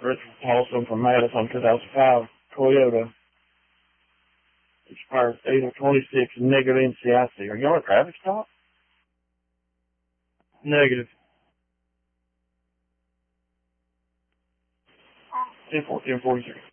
Richard Paulson from Madison, 2005 Toyota. Expired 8/26, negative NCIC. Are you on a traffic stop? Negative. 10-14-43.